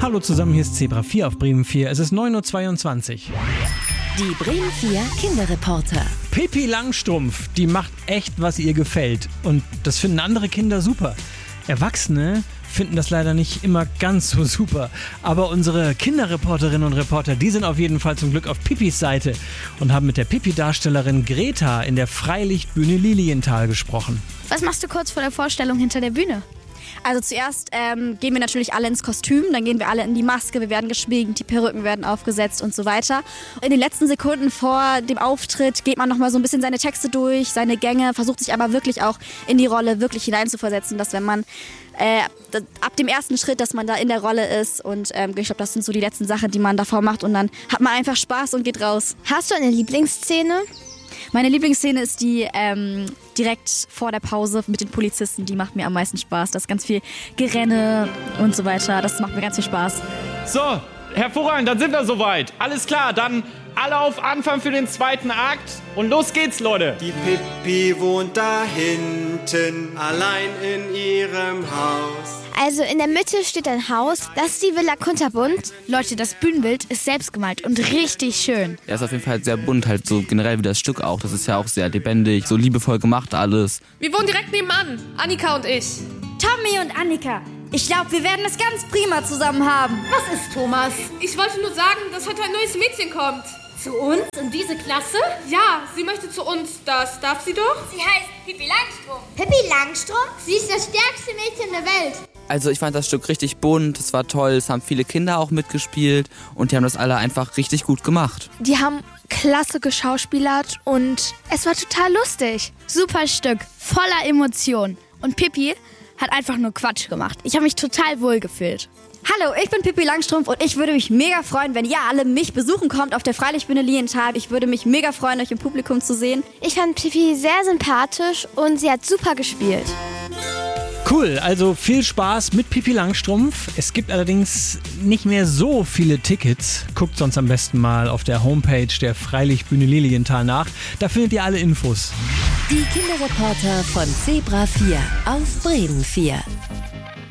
Hallo zusammen, hier ist Zebra 4 auf Bremen 4. Es ist 9:22 Uhr. Die Bremen 4 Kinderreporter. Pippi Langstrumpf, die macht echt, was ihr gefällt. Und das finden andere Kinder super. Erwachsene finden das leider nicht immer ganz so super. Aber unsere Kinderreporterinnen und Reporter, die sind auf jeden Fall zum Glück auf Pippis Seite und haben mit der Pippi-Darstellerin Greta in der Freilichtbühne Lilienthal gesprochen. Was machst du kurz vor der Vorstellung hinter der Bühne? Also zuerst gehen wir natürlich alle ins Kostüm, dann gehen wir alle in die Maske, wir werden geschminkt, die Perücken werden aufgesetzt und so weiter. In den letzten Sekunden vor dem Auftritt geht man nochmal so ein bisschen seine Texte durch, seine Gänge, versucht sich aber wirklich auch in die Rolle wirklich hineinzuversetzen, dass wenn man ab dem ersten Schritt, dass man da in der Rolle ist und ich glaube, das sind so die letzten Sachen, die man davor macht und dann hat man einfach Spaß und geht raus. Hast du eine Lieblingsszene? Meine Lieblingsszene ist die direkt vor der Pause mit den Polizisten. Die macht mir am meisten Spaß. Da ist ganz viel Gerenne und so weiter. Das macht mir ganz viel Spaß. So, hervorragend, dann sind wir soweit. Alles klar, dann alle auf Anfang für den zweiten Akt. Und los geht's, Leute. Die Pippi wohnt da hinten, allein in ihrem Haus. Also in der Mitte steht ein Haus, das ist die Villa Kunterbunt. Leute, das Bühnenbild ist selbst gemalt und richtig schön. Er ist auf jeden Fall sehr bunt, halt so generell wie das Stück auch. Das ist ja auch sehr lebendig, so liebevoll gemacht alles. Wir wohnen direkt nebenan, Annika und ich. Tommy und Annika. Ich glaube, wir werden es ganz prima zusammen haben. Was ist Thomas? Ich wollte nur sagen, dass heute ein neues Mädchen kommt. Zu uns? In diese Klasse? Ja, sie möchte zu uns. Das darf sie doch? Sie heißt Pippi Langstrumpf. Pippi Langstrumpf? Sie ist das stärkste Mädchen der Welt. Also ich fand das Stück richtig bunt, es war toll, es haben viele Kinder auch mitgespielt und die haben das alle einfach richtig gut gemacht. Die haben klasse geschauspielert und es war total lustig. Super Stück, voller Emotionen. Und Pippi hat einfach nur Quatsch gemacht. Ich habe mich total wohl gefühlt. Hallo, ich bin Pippi Langstrumpf und ich würde mich mega freuen, wenn ihr alle mich besuchen kommt auf der Freilichtbühne Lilienthal. Ich würde mich mega freuen, euch im Publikum zu sehen. Ich fand Pippi sehr sympathisch und sie hat super gespielt. Cool, also viel Spaß mit Pippi Langstrumpf. Es gibt allerdings nicht mehr so viele Tickets. Guckt sonst am besten mal auf der Homepage der Freilichtbühne Lilienthal nach. Da findet ihr alle Infos. Die Kinderreporter von Zebra 4 auf Bremen 4.